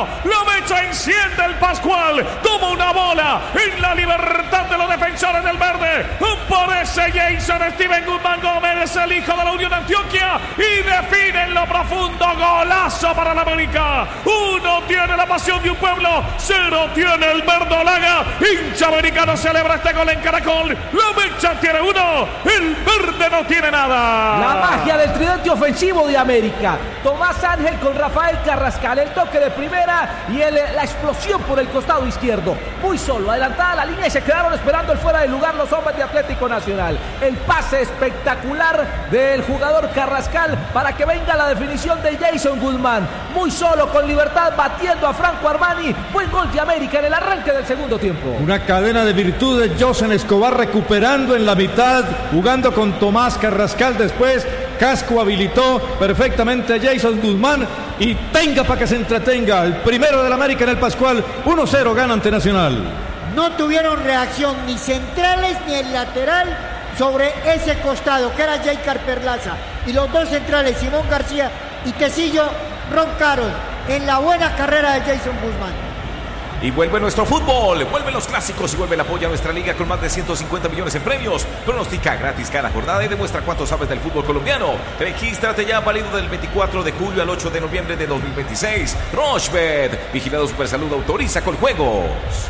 La mecha enciende el Pascual. Toma una bola en la libertad de los defensores del verde. Aparece Jason Steven Guzmán Gómez, el hijo de la Unión Antioquia, y define en lo profundo. Golazo para la América. 1 tiene la pasión de un pueblo, 0 tiene el verdolaga. Hincha americano celebra este gol en Caracol. La mecha tiene 1, el verde no tiene nada. La magia del tridente ofensivo de América. Tomás Ángel con Rafael Carrascal, el toque de primera y la explosión por el costado izquierdo. Muy solo, adelantada la línea y se quedaron esperando el fuera de lugar los hombres de Atlético Nacional. El pase espectacular del jugador Carrascal para que venga la definición de Jason Guzmán. Muy solo, con libertad, batiendo a Franco Armani. Buen gol de América en el arranque del segundo tiempo. Una cadena de virtudes. Josen Escobar recuperando en la mitad, jugando con Tomás Carrascal después. Casco habilitó perfectamente a Jason Guzmán y tenga para que se entretenga. El primero del América en el Pascual. 1-0 gana ante Nacional. No tuvieron reacción ni centrales ni el lateral sobre ese costado que era Jaycar Perlaza, y los dos centrales, Simón García y Tecillo, roncaron en la buena carrera de Jason Guzmán. Y vuelve nuestro fútbol, vuelven los clásicos y vuelve el apoyo a nuestra liga con más de 150 millones en premios. Pronostica gratis cada jornada y demuestra cuánto sabes del fútbol colombiano. Regístrate ya, válido del 24 de julio al 8 de noviembre de 2026. Rochebet, vigilado Supersalud, autoriza con juegos.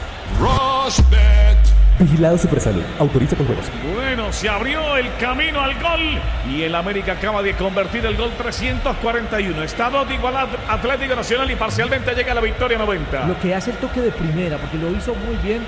Rochebet. Vigilado Supersalud, autoriza con juegos. Bueno, se abrió el camino al gol y el América acaba de convertir el gol 341. Está 2 de igualdad Atlético Nacional y parcialmente llega a la victoria 90. Lo que hace el toque de primera, porque lo hizo muy bien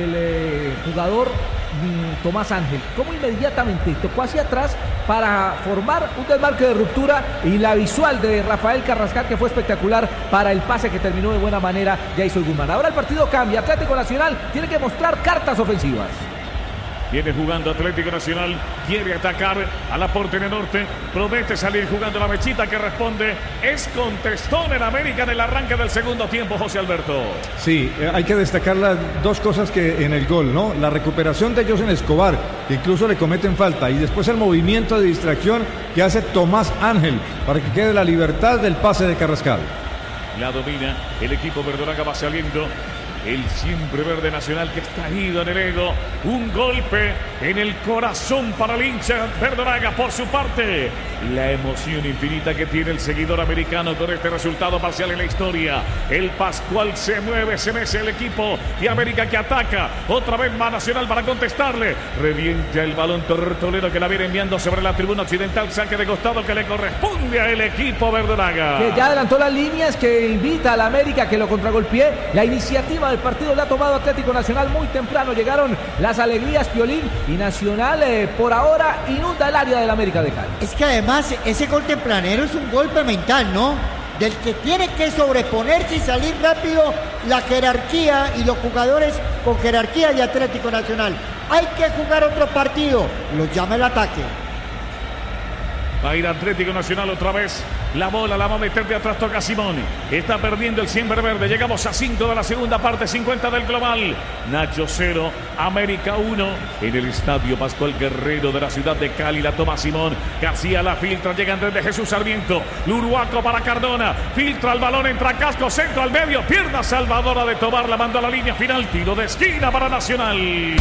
el jugador Tomás Ángel. Como inmediatamente tocó hacia atrás para formar un desmarque de ruptura, y la visual de Rafael Carrascal, que fue espectacular para el pase que terminó de buena manera Jason Guzmán. Ahora el partido cambia. Atlético Nacional tiene que mostrar cartas ofensivas. Viene jugando Atlético Nacional, quiere atacar a la portería norte, promete salir jugando la mechita, que responde, es contestón en América en el arranque del segundo tiempo, José Alberto. Sí, hay que destacar las dos cosas que en el gol, ¿no? La recuperación de Josen Escobar, que incluso le cometen falta, y después el movimiento de distracción que hace Tomás Ángel para que quede la libertad del pase de Carrascal. La domina el equipo verdolaga, va saliendo el siempre verde Nacional, que está ido en el ego. Un golpe en el corazón para el hincha verdolaga. Por su parte, la emoción infinita que tiene el seguidor americano con este resultado parcial en la historia. El Pascual se mueve, se mece el equipo y América que ataca. Otra vez va Nacional para contestarle. Revienta el balón Tortolero, que la viene enviando sobre la tribuna occidental. Saque de costado que le corresponde al equipo verdolaga, que ya adelantó las líneas, que invita a la América que lo contragolpee. La iniciativa del partido la ha tomado Atlético Nacional muy temprano. Llegaron las alegrías, Piolín, y Nacional por ahora inunda el área del América de Cali. Es que además ese gol tempranero es un golpe mental, ¿no? Del que tiene que sobreponerse y salir rápido la jerarquía y los jugadores con jerarquía de Atlético Nacional. Hay que jugar otro partido, los llama el ataque. Va a ir Atlético Nacional otra vez. La bola la va a meter de atrás, toca Simón. Está perdiendo el siempre verde. Llegamos a 5 de la segunda parte, 50 del global. Nacho 0, América 1. En el estadio Pascual Guerrero de la ciudad de Cali. La toma Simón. García la filtra. Llega Andrés de Jesús Sarmiento. Luruaco para Cardona. Filtra el balón, entra Casco. Centro al medio. Pierna salvadora de Tobar. La manda a la línea final. Tiro de esquina para Nacional.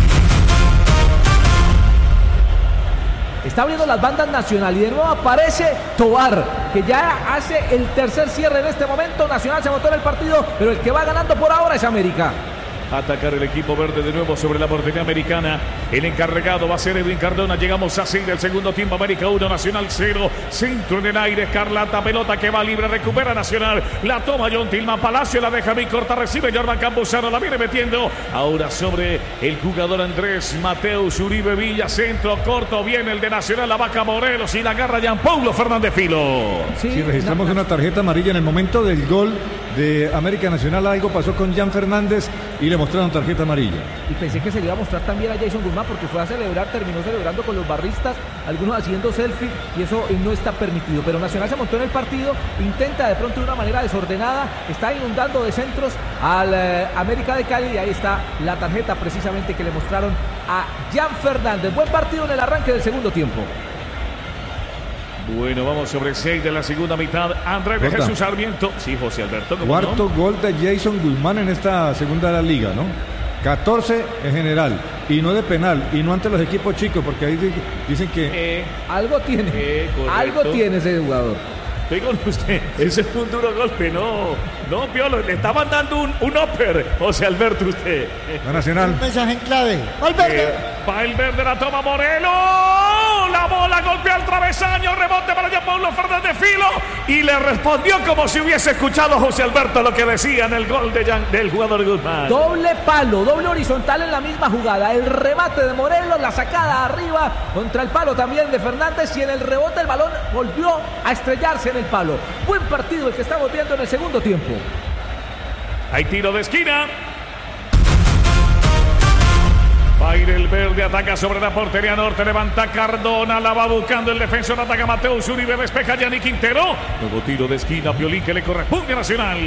Está abriendo las bandas Nacional y de nuevo aparece Tobar, que ya hace el tercer cierre en este momento. Nacional se botó en el partido, pero el que va ganando por ahora es América. Atacar el equipo verde de nuevo sobre la portería americana. El encargado va a ser Edwin Cardona. Llegamos a 6 del segundo tiempo. América 1, Nacional 0. Centro en el aire. Escarlata, pelota que va libre. Recupera Nacional. La toma John Tilman. Palacio la deja bien corta. Recibe Jordan Campuzano. La viene metiendo. Ahora sobre el jugador Andrés Mateus Uribe Villa. Centro corto. Viene el de Nacional. La vaca Morelos. Y la agarra Jean Paulo Fernández Filo. Sí, registramos una tarjeta amarilla en el momento del gol de América Nacional. Algo pasó con Jan Fernández y le mostraron tarjeta amarilla. Y pensé que se le iba a mostrar también a Jason Guzmán, porque fue a celebrar, terminó celebrando con los barristas, algunos haciendo selfie, y eso no está permitido. Pero Nacional se montó en el partido, intenta de pronto de una manera desordenada, está inundando de centros al América de Cali, y ahí está la tarjeta precisamente que le mostraron a Jan Fernández. Buen partido en el arranque del segundo tiempo. Bueno, vamos sobre 6 de la segunda mitad. Andrés de Jesús Sarmiento. Sí, José Alberto. Cuarto gol de Jason Guzmán en esta segunda de la liga, ¿no? 14 en general. Y no de penal. Y no ante los equipos chicos, porque ahí dicen que... algo tiene. Algo tiene ese jugador. Estoy con usted, ese es un duro golpe, no, Piolo, le está mandando un upper, José Alberto, usted. La Nacional. Un mensaje en clave. Valverde. Valverde la toma Morelos, la bola golpea al travesaño, rebote para allá Paulo Fernández Filo, y le respondió como si hubiese escuchado José Alberto lo que decía en el gol del jugador Guzmán. Doble palo, doble horizontal en la misma jugada, el remate de Morelos, la sacada arriba contra el palo también de Fernández, y en el rebote el balón volvió a estrellarse en el palo. Buen partido el que estamos viendo en el segundo tiempo. Hay tiro de esquina. Va a ir el verde, ataca sobre la portería norte, levanta Cardona, la va buscando el defensor, ataca Mateus Uribe, despeja Yanni Quintero. Nuevo tiro de esquina, Piolín, que le corresponde a Nacional.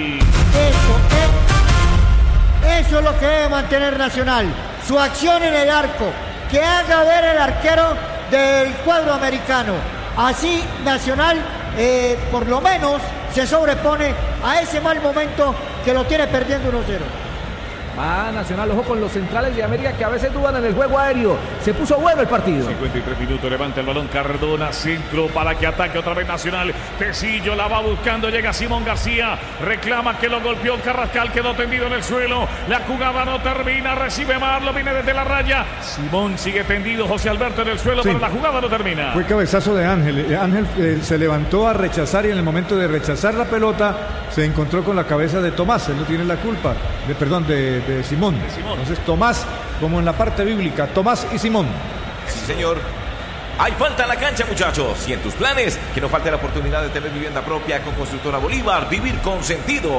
Eso es lo que debe mantener Nacional. Su acción en el arco, que haga ver el arquero del cuadro americano. Así Nacional por lo menos se sobrepone a ese mal momento que lo tiene perdiendo 1-0. Va Nacional, ojo con los centrales de América que a veces dudan en el juego aéreo. Se puso bueno el partido. 53 minutos, levanta el balón Cardona, centro para que ataque otra vez Nacional. Tecillo la va buscando, llega Simón García, reclama que lo golpeó Carrascal, quedó tendido en el suelo. La jugada no termina, recibe Marlo, viene desde la raya. Simón sigue tendido, José Alberto en el suelo, sí, pero la jugada no termina. Fue cabezazo de Ángel. Ángel se levantó a rechazar y en el momento de rechazar la pelota se encontró con la cabeza de Tomás. Él no tiene la culpa, de Simón. Entonces Tomás, como en la parte bíblica, Tomás y Simón. Sí, señor. Hay falta en la cancha, muchachos. Y en tus planes, que no falte la oportunidad de tener vivienda propia con Constructora Bolívar. Vivir con sentido.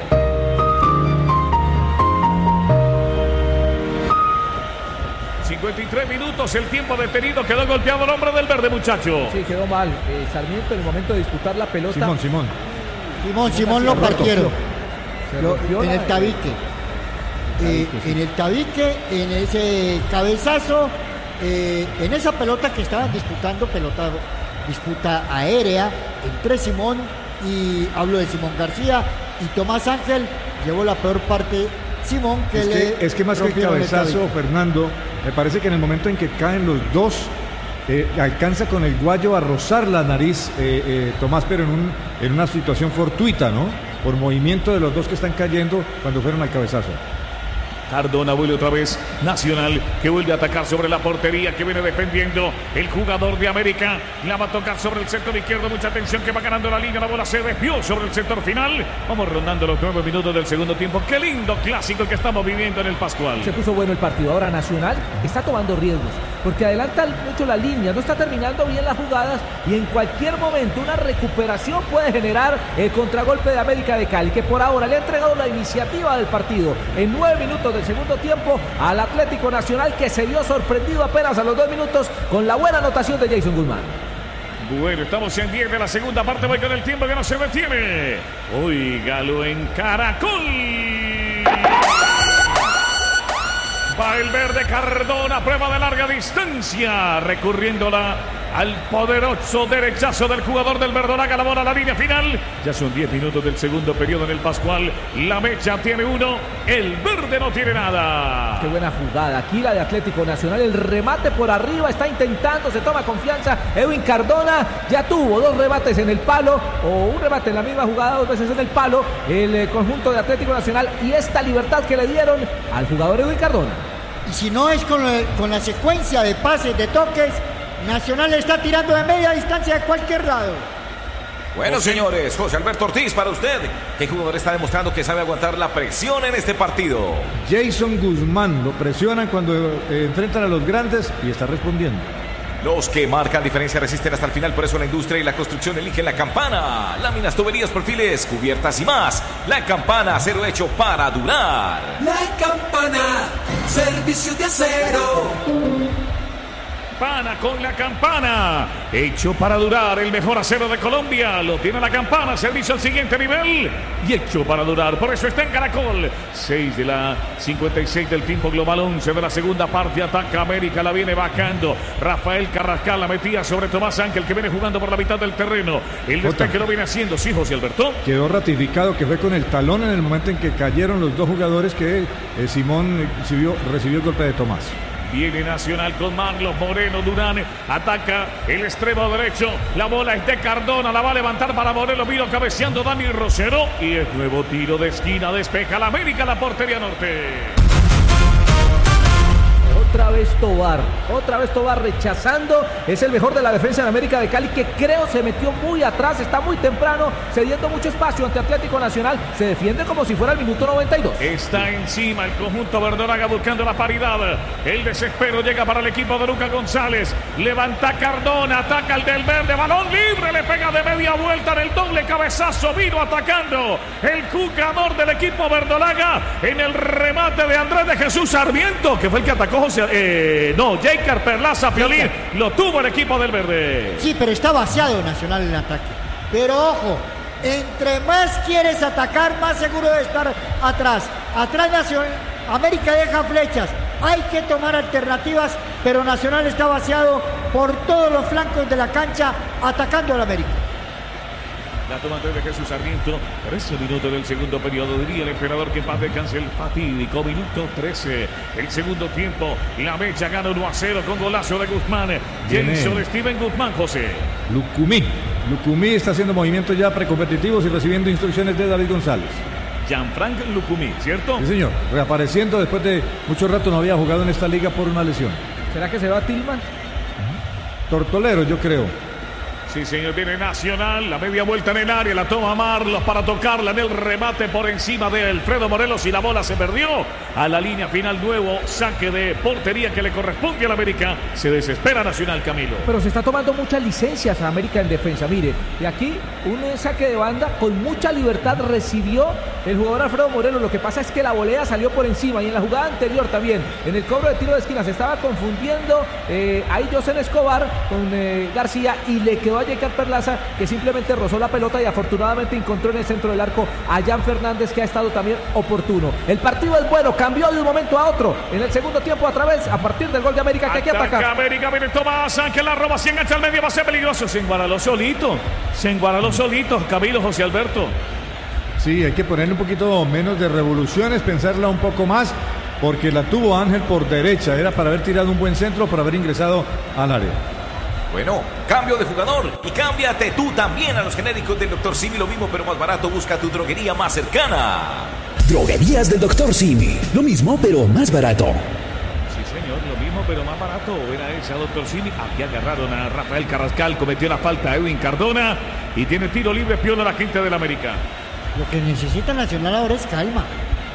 ...53 minutos, el tiempo detenido, quedó golpeado el hombre del verde, muchacho. Sí, quedó mal. Sarmiento en el momento de disputar la pelota. Simón lo partieron. En el tabique. En el tabique, en ese cabezazo, en esa pelota que estaban disputando, disputa aérea entre Simón y hablo de Simón García y Tomás Ángel, llevó la peor parte Simón es que más que el cabezazo, Fernando, me parece que en el momento en que caen los dos alcanza con el guayo a rozar la nariz Tomás, pero en una situación fortuita, ¿no? Por movimiento de los dos que están cayendo cuando fueron al cabezazo. Cardona vuelve otra vez, Nacional, que vuelve a atacar sobre la portería, que viene defendiendo el jugador de América, la va a tocar sobre el sector izquierdo, mucha atención, que va ganando la línea, la bola se desvió sobre el sector final. Vamos rondando los 9 minutos del segundo tiempo. Qué lindo clásico que estamos viviendo en el Pascual. Se puso bueno el partido. Ahora Nacional está tomando riesgos, porque adelanta mucho la línea, no está terminando bien las jugadas, y en cualquier momento una recuperación puede generar el contragolpe de América de Cali, que por ahora le ha entregado la iniciativa del partido en 9 minutos del segundo tiempo al Atlético Nacional, que se vio sorprendido apenas a los 2 minutos con la buena anotación de Jason Guzmán. Bueno, estamos en 10 de la segunda parte, voy con el tiempo que no se detiene. Óigalo en Caracol. Va el verde Cardona, prueba de larga distancia, recurriéndola al poderoso derechazo del jugador del Verdolaga, la bola a la línea final. Ya son 10 minutos del segundo periodo en el Pascual. La Mecha tiene 1, el verde no tiene nada. Qué buena jugada, aquí la de Atlético Nacional, el remate por arriba, está intentando, se toma confianza. Edwin Cardona ya tuvo 2 remates en el palo, o un remate en la misma jugada, 2 veces en el palo, el conjunto de Atlético Nacional, y esta libertad que le dieron al jugador Edwin Cardona. Y si no es con la secuencia de pases, de toques, Nacional está tirando de media distancia de cualquier lado. Bueno, señores, José Alberto Ortiz, para usted, ¿qué jugador está demostrando que sabe aguantar la presión en este partido? Jason Guzmán, lo presionan cuando enfrentan a los grandes y está respondiendo. Los que marcan diferencia resisten hasta el final, por eso la industria y la construcción eligen La Campana. Láminas, tuberías, perfiles, cubiertas y más. La Campana, acero hecho para durar. La Campana, servicio de acero. campana. Hecho para durar, el mejor acero de Colombia. Lo tiene la campana, servicio al siguiente nivel. Y hecho para durar, por eso está en Caracol. 6 de la 56 del tiempo global, 11 de la segunda parte. Ataca América, la viene bajando. Rafael Carrascal la metía sobre Tomás Ángel, que viene jugando por la mitad del terreno. El despeje lo viene haciendo, sí, José Alberto. Quedó ratificado que fue con el talón en el momento en que cayeron los dos jugadores que Simón recibió el golpe de Tomás. Viene Nacional con Marlos Moreno. Durán ataca el extremo derecho. La bola es de Cardona. La va a levantar para Morelos. Vino cabeceando Dani Rosero. Y es nuevo tiro de esquina. Despeja la América, la portería norte. Otra vez Tobar rechazando. Es el mejor de la defensa de América de Cali, que creo se metió muy atrás, está muy temprano, cediendo mucho espacio ante Atlético Nacional. Se defiende como si fuera el minuto 92. Está encima el conjunto verdolaga buscando la paridad. El desespero llega para el equipo de Lucas González. Levanta Cardona, ataca el del verde, balón libre, le pega de media vuelta en el doble cabezazo. Vino atacando el jugador del equipo verdolaga en el remate de Andrés de Jesús Sarmiento, que fue el que atacó Jaker Perlaza Piolín. Lo tuvo el equipo del verde. Sí, pero está vaciado Nacional en el ataque. Pero ojo, entre más quieres atacar, más seguro de estar atrás. Atrás Nacional, América deja flechas. Hay que tomar alternativas, pero Nacional está vaciado por todos los flancos de la cancha, atacando al América. La toma de Jesús Sarmiento. 13 minutos del segundo periodo. Diría el emperador que en paz descanse el fatídico minuto 13. El segundo tiempo. La Mecha gana 1-0 con golazo de Guzmán. Jason de Steven Guzmán, José. Lucumí está haciendo movimientos ya precompetitivos y recibiendo instrucciones de David González. Jean-Frank Lucumí, ¿cierto? Sí, señor. Reapareciendo después de mucho rato, no había jugado en esta liga por una lesión. ¿Será que se va Tillman? Tortolero, yo creo. Sí, señor, viene Nacional, la media vuelta en el área, la toma Marlos para tocarla en el remate por encima de Alfredo Morelos y la bola se perdió a la línea final. Nuevo saque de portería que le corresponde al América. Se desespera Nacional, Camilo. Pero se está tomando muchas licencias a América en defensa. Mire, de aquí un saque de banda con mucha libertad recibió el jugador Alfredo Morelos. Lo que pasa es que la volea salió por encima y en la jugada anterior también, en el cobro de tiro de esquina, se estaba confundiendo ahí José Escobar con García y le quedó a Jaker Perlaza, que simplemente rozó la pelota y afortunadamente encontró en el centro del arco a Jan Fernández, que ha estado también oportuno. El partido es bueno, cambió de un momento a otro en el segundo tiempo a partir del gol de América, que hay que atacar. América, viene Tomás Ángel, la roba, se engancha al medio, va a ser peligroso. Se enguaraló solito, Camilo, José Alberto. Sí, hay que ponerle un poquito menos de revoluciones, pensarla un poco más, porque la tuvo Ángel por derecha. Era para haber tirado un buen centro, para haber ingresado al área. Bueno, cambio de jugador y cámbiate tú también a los genéricos del Dr. Simi. Lo mismo pero más barato. Busca tu droguería más cercana. Droguerías del Dr. Simi. Lo mismo pero más barato. Sí, señor, lo mismo pero más barato. Era esa, Dr. Simi. Aquí agarraron a Rafael Carrascal. Cometió la falta a Edwin Cardona. Y tiene tiro libre, Piola, la gente del América. Lo que necesita Nacional ahora es calma.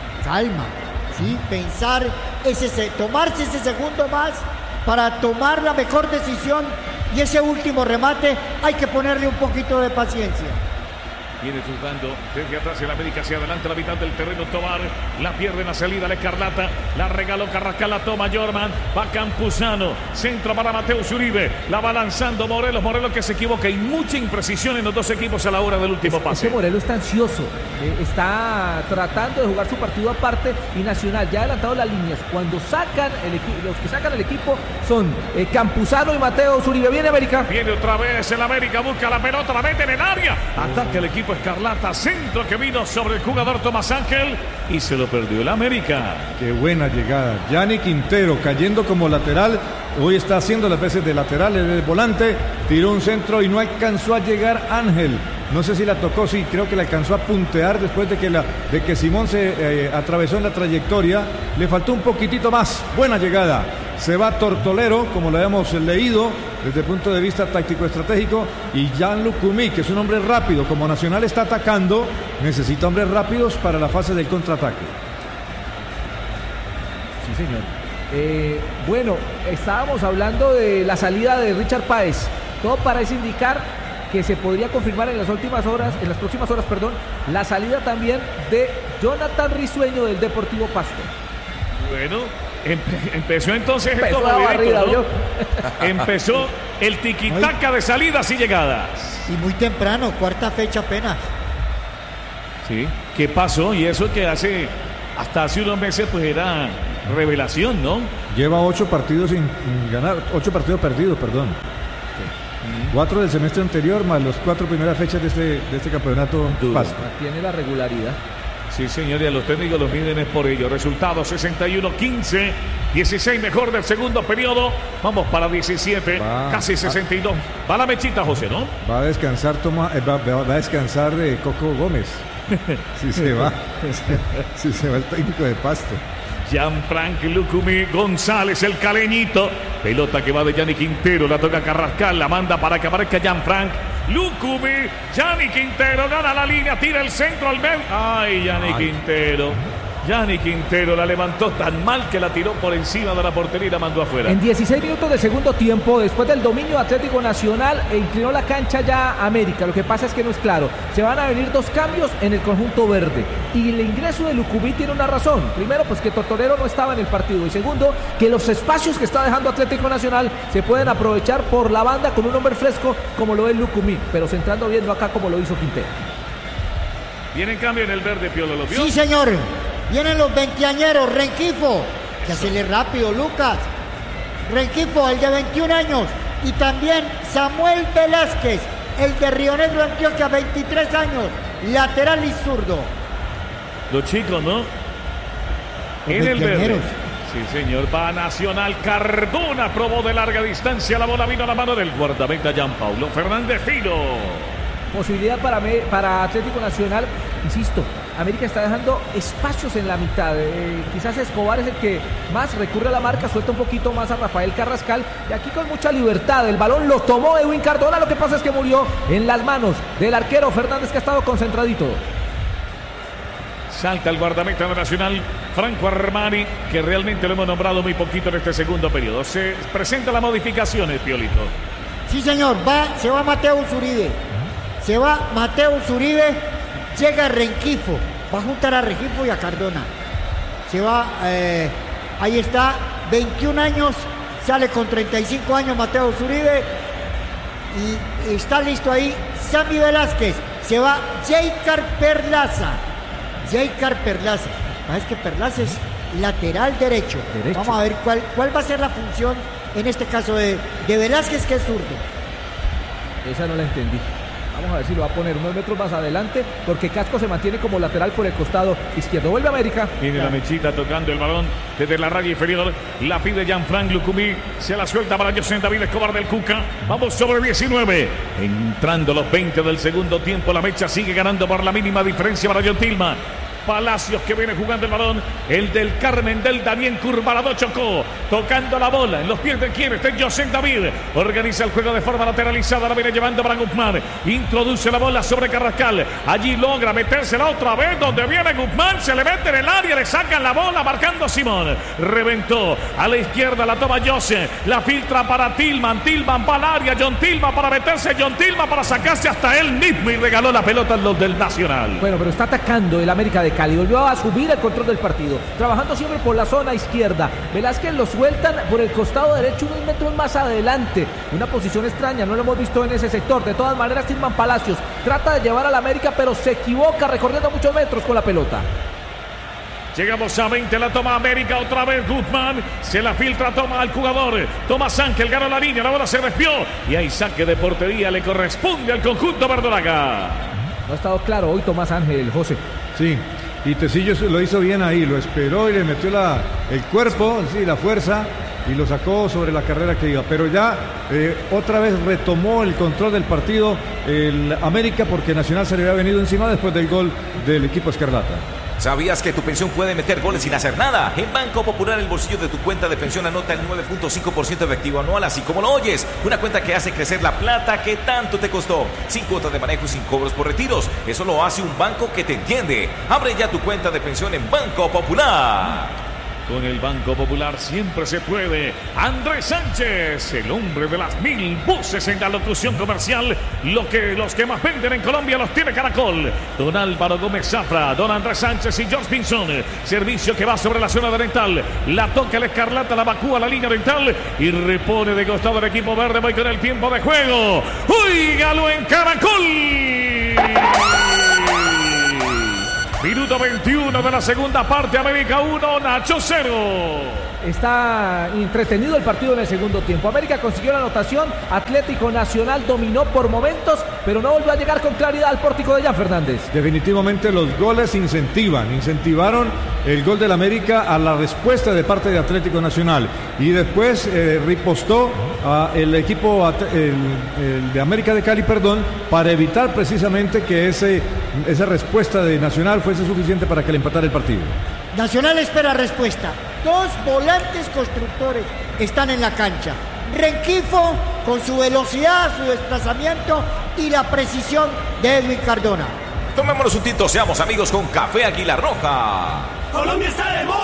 Sí, pensar, tomarse ese segundo más para tomar la mejor decisión. Y ese último remate hay que ponerle un poquito de paciencia. Viene jugando desde atrás el América hacia adelante, la mitad del terreno. Tobar la pierde en la salida, la Escarlata, la regaló Carrascal, la toma Jorman, va Campuzano, centro para Mateus Uribe, la va lanzando Morelos que se equivoca y mucha imprecisión en los dos equipos a la hora del último pase. Ese Morelos está ansioso, está tratando de jugar su partido aparte y Nacional ya ha adelantado las líneas. Cuando sacan los que sacan el equipo son Campuzano y Mateus Uribe. Viene América. Viene otra vez el América, busca la pelota, la mete en el área, ataca el equipo Escarlata, centro que vino sobre el jugador Tomás Ángel y se lo perdió el América. Qué buena llegada. Yanni Quintero cayendo como lateral. Hoy está haciendo las veces de lateral en el volante. Tiró un centro y no alcanzó a llegar Ángel. No sé si la tocó, sí, creo que la alcanzó a puntear después de que Simón se atravesó en la trayectoria. Le faltó un poquitito más. Buena llegada. Se va Tortolero, como lo habíamos leído desde el punto de vista táctico-estratégico, y Jan Lucumí, que es un hombre rápido. Como Nacional está atacando, necesita hombres rápidos para la fase del contraataque. Sí, señor. Bueno, estábamos hablando de la salida de Richard Páez. Todo parece indicar que se podría confirmar en las próximas horas, la salida también de Jonathan Risueño del Deportivo Pasto. Bueno, Empezó entonces Empezó esto la movidito, barrida, ¿no? ¿vio? Empezó el tiquitaca de salidas y llegadas. Y muy temprano, cuarta fecha apenas. Sí. ¿Qué pasó? Y eso que hasta hace unos meses pues era revelación, ¿no? Lleva 8 partidos sin ganar, 8 partidos perdidos, perdón. 4 del semestre anterior más las 4 primeras fechas de este campeonato. Tiene la regularidad. Sí, señor, y a los técnicos los miden es por ello. Resultado 61-15, 16 mejor del segundo periodo. Vamos para 17, casi 62. Va la mechita, José, ¿no? Va a descansar va a descansar Coco Gómez. Si se va. Si se va el técnico de Pasto. Gianfranco Lucumí González, el caleñito. Pelota que va de Yanni Quintero, la toca Carrascal, la manda para que aparezca Gianfranco Lucumí. Yanni Quintero gana la línea, tira el centro al medio. Ay, Yanni Quintero. Yanni Quintero la levantó tan mal que la tiró por encima de la portería y la mandó afuera. En 16 minutos del segundo tiempo, después del dominio Atlético Nacional, inclinó la cancha ya América. Lo que pasa es que no es claro. Se van a venir 2 cambios en el conjunto verde. Y el ingreso de Lucumí tiene una razón. Primero, pues que Tortorero no estaba en el partido. Y segundo, que los espacios que está dejando Atlético Nacional se pueden aprovechar por la banda con un hombre fresco como lo es Lucumí. Pero centrando viendo acá como lo hizo Quintero. Viene en cambio en el verde, Piolo, ¿lo vio? Sí, señor. Vienen los veinteañeros, Rengifo, que hacele rápido, Lucas. Rengifo, el de 21 años. Y también Samuel Velázquez, el de Río Negro, Antioquia, 23 años. Lateral y zurdo. Los chicos, ¿no? En el verde. Sí, señor. Va Nacional. Cardona probó de larga distancia. La bola vino a la mano del guardameta Gianpaulo Fernández Fino. Posibilidad para Atlético Nacional, insisto, América está dejando espacios en la mitad. Quizás Escobar es el que más recurre a la marca, suelta un poquito más a Rafael Carrascal y aquí con mucha libertad. El balón lo tomó Edwin Cardona, lo que pasa es que murió en las manos del arquero Fernández, que ha estado concentradito. Salta el guardameta de Nacional, Franco Armani, que realmente lo hemos nombrado muy poquito en este segundo periodo. Se presentan las modificaciones, Piolito. Sí, señor, se va Mateo Zuribe. Se va Mateo Zuribe, llega Rengifo, va a juntar a Rengifo y a Cardona. Se va, ahí está, 21 años, sale con 35 años Mateo Zuribe y está listo ahí Sammy Velázquez. Se va Jaycar Perlaza. Es que Perlaza es lateral derecho. Vamos a ver cuál va a ser la función en este caso de Velázquez, que es zurdo. Esa no la entendí. Vamos a ver si lo va a poner unos metros más adelante, porque Casco se mantiene como lateral por el costado izquierdo. Vuelve América. Viene la mechita tocando el balón desde la raya inferior. La pide Gianfranco Lucumí. Se la suelta para José David Escobar del Cuca. Vamos sobre 19. Entrando los 20 del segundo tiempo. La mecha sigue ganando por la mínima diferencia para John Tilma. Palacios, que viene jugando el balón, el del Carmen del Daniel Curvarado, chocó, tocando la bola en los pies de quien está José David, organiza el juego de forma lateralizada, la viene llevando para Guzmán, introduce la bola sobre Carrascal, allí logra metérsela otra vez, donde viene Guzmán, se le mete en el área, le sacan la bola, marcando Simón, reventó, a la izquierda la toma José, la filtra para Tilman va al área, John Tilman para meterse, John Tilman para sacarse hasta él mismo y regaló la pelota a los del Nacional. Bueno, pero está atacando el América de Cali, volvió a subir el control del partido, trabajando siempre por la zona izquierda. Velázquez lo sueltan por el costado derecho unos metros más adelante, una posición extraña, no lo hemos visto en ese sector. De todas maneras, Tilman Palacios trata de llevar al América, pero se equivoca recorriendo muchos metros con la pelota. Llegamos a 20, la toma América, otra vez Guzmán, se la filtra, toma al jugador, Tomás Ángel, ganó la línea, la bola se desvió y hay saque de portería, le corresponde al conjunto verdolaga. No ha estado claro hoy Tomás Ángel, José. Sí, y Tecillo lo hizo bien ahí, lo esperó y le metió el cuerpo, sí, la fuerza, y lo sacó sobre la carrera que iba. Pero ya otra vez retomó el control del partido el América, porque Nacional se le había venido encima después del gol del equipo Escarlata. ¿Sabías que tu pensión puede meter goles sin hacer nada? En Banco Popular, el bolsillo de tu cuenta de pensión anota el 9.5% efectivo anual, así como lo oyes. Una cuenta que hace crecer la plata que tanto te costó. Sin cuotas de manejo y sin cobros por retiros. Eso lo hace un banco que te entiende. Abre ya tu cuenta de pensión en Banco Popular. Con el Banco Popular siempre se puede. Andrés Sánchez, el hombre de las 1000 voces en la locución comercial. Los que más venden en Colombia los tiene Caracol. Don Álvaro Gómez Zafra, don Andrés Sánchez y George Pinzón. Servicio que va sobre la zona dental. La toca la escarlata, la vacúa la línea dental y repone de costado el equipo verde. Voy con el tiempo de juego. ¡Óigalo en Caracol! Minuto 21 de la segunda parte. América 1, Nacho 0. Está entretenido el partido en el segundo tiempo. América consiguió la anotación. Atlético Nacional dominó por momentos, pero no volvió a llegar con claridad al pórtico de Jan Fernández. Definitivamente los goles incentivaron el gol del América a la respuesta de parte de Atlético Nacional. Y después ripostó el equipo el de América de Cali, para evitar precisamente que esa respuesta de Nacional fuese suficiente para que le empatara el partido. Nacional espera respuesta. 2 volantes constructores están en la cancha. Renquifo con su velocidad, su desplazamiento y la precisión de Edwin Cardona. Tomémonos un tinto, seamos amigos con Café Águila Roja. Colombia está de moda.